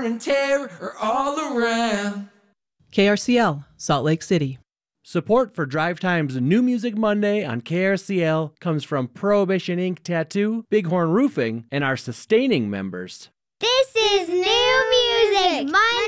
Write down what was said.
and terror are all around. KRCL, Salt Lake City. Support for Drive Time's New Music Monday on KRCL comes from Prohibition Ink Tattoo, Bighorn Roofing, and our sustaining members. This is New Music Monday.